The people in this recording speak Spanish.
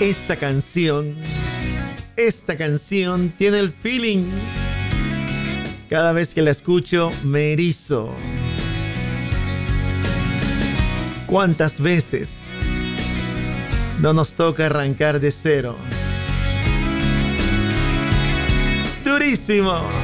Esta canción tiene el feeling. Cada vez que la escucho me erizo. ¿Cuántas veces no nos toca arrancar de cero? Durísimo.